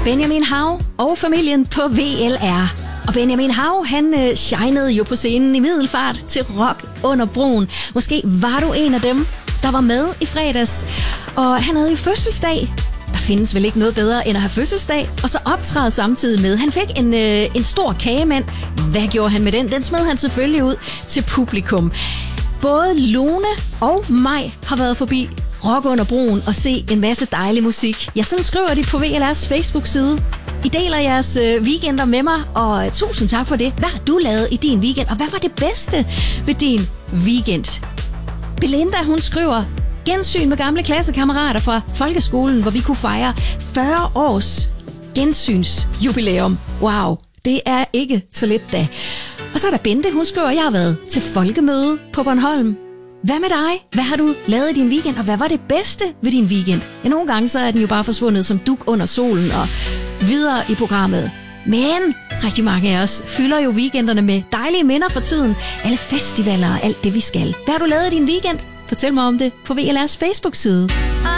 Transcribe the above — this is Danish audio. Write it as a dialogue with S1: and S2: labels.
S1: Benjamin Hav og familien på VLR. Og Benjamin Hav, han shinede jo på scenen i Middelfart til Rock under broen. Måske var du en af dem, der var med i fredags. Og han havde jo fødselsdag. Der findes vel ikke noget bedre end at have fødselsdag, og så optræde samtidig med. Han fik en stor kagemand. Hvad gjorde han med den? Den smed han selvfølgelig ud til publikum. Både Lone og mig har været forbi Rock under broen og se en masse dejlig musik. Ja, sådan skriver de på VLR's Facebook-side. I deler jeres weekender med mig, og tusind tak for det. Hvad har du lavet i din weekend, og hvad var det bedste ved din weekend? Belinda, hun skriver: gensyn med gamle klassekammerater fra folkeskolen, hvor vi kunne fejre 40 års gensynsjubilæum. Wow, det er ikke så lidt da. Og så er der Bente, hun skriver: jeg har været til folkemøde på Bornholm. Hvad med dig? Hvad har du lavet i din weekend, og hvad var det bedste ved din weekend? Ja, nogle gange så er den jo bare forsvundet som dug under solen og videre i programmet. Men rigtig mange af os fylder jo weekenderne med dejlige minder for tiden. Alle festivaler og alt det, vi skal. Hvad har du lavet i din weekend? Fortæl mig om det på VLR's Facebook-side.